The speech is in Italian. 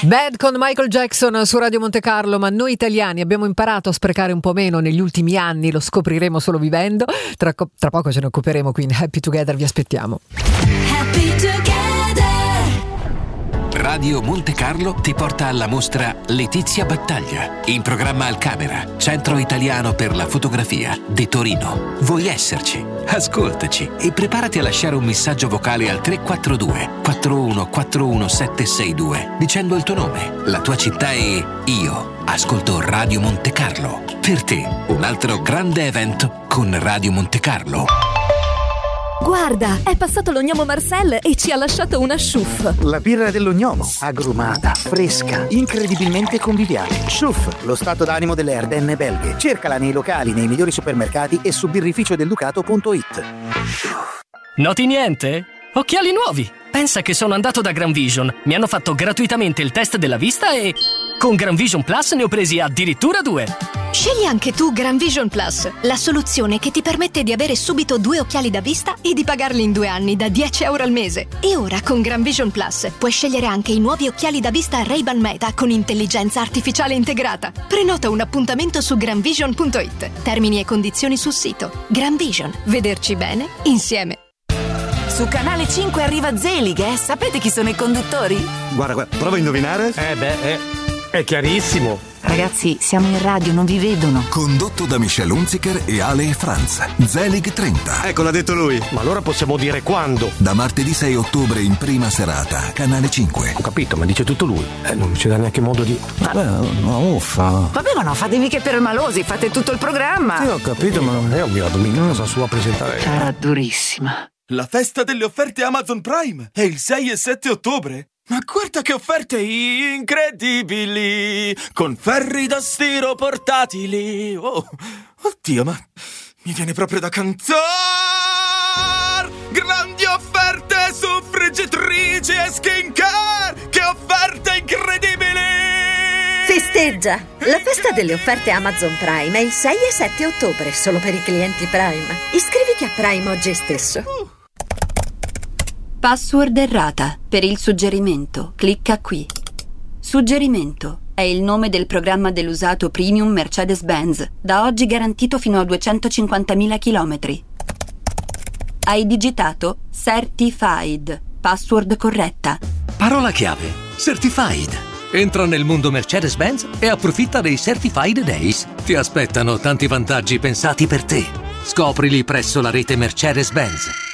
Bad con Michael Jackson su Radio Monte Carlo. Ma noi italiani abbiamo imparato a sprecare un po' meno negli ultimi anni, lo scopriremo solo vivendo. Tra poco ce ne occuperemo, quindi Happy Together, vi aspettiamo. Happy Together. Radio Monte Carlo ti porta alla mostra Letizia Battaglia, in programma al Camera, Centro Italiano per la Fotografia di Torino. Vuoi esserci? Ascoltaci e preparati a lasciare un messaggio vocale al 342 4141 762 dicendo il tuo nome, la tua città e io ascolto Radio Monte Carlo. Per te un altro grande evento con Radio Monte Carlo. Guarda, è passato lo gnomo Marcel e ci ha lasciato una Schuff. La birra dello gnomo, agrumata, fresca, incredibilmente conviviale. Schuff, lo stato d'animo delle Ardenne belghe. Cercala nei locali, nei migliori supermercati e su birrificiodelducato.it. Noti niente? Occhiali nuovi! Pensa che sono andato da Gran Vision, mi hanno fatto gratuitamente il test della vista e con Gran Vision Plus ne ho presi addirittura 2. Scegli anche tu Gran Vision Plus, la soluzione che ti permette di avere subito 2 occhiali da vista e di pagarli in 2 anni da €10 al mese. E ora con Gran Vision Plus puoi scegliere anche i nuovi occhiali da vista Ray-Ban Meta con intelligenza artificiale integrata. Prenota un appuntamento su granvision.it. Termini e condizioni sul sito. Gran Vision, vederci bene insieme. Su Canale 5 arriva Zelig, Sapete chi sono i conduttori? Guarda, prova a indovinare. È chiarissimo. Ragazzi, siamo in radio, non vi vedono. Condotto da Michelle Hunziker e Ale e Franz. Zelig 30. Ecco, l'ha detto lui. Ma allora possiamo dire quando? Da martedì 6 ottobre in prima serata, Canale 5. Ho capito, ma dice tutto lui. Non ci dà neanche modo di... uffa. Vabbè, ma non fate mica per malosi, fate tutto il programma. Sì, ho capito, ma non è ovvio, Domenica sua a presentare. Sarà durissima. La festa delle offerte Amazon Prime è il 6 e 7 ottobre. Ma guarda che offerte incredibili! Con ferri da stiro portatili! Oh, oddio, ma mi viene proprio da cantare! Grandi offerte su friggitrici e skincare! Che offerte incredibili! Festeggia! La festa delle offerte Amazon Prime è il 6 e 7 ottobre, solo per i clienti Prime. Iscriviti a Prime oggi stesso. Password errata. Per il suggerimento, clicca qui. Suggerimento è il nome del programma dell'usato premium Mercedes-Benz, da oggi garantito fino a 250.000 chilometri. Hai digitato Certified. Password corretta. Parola chiave: Certified. Entra nel mondo Mercedes-Benz e approfitta dei Certified Days. Ti aspettano tanti vantaggi pensati per te. Scoprili presso la rete Mercedes-Benz.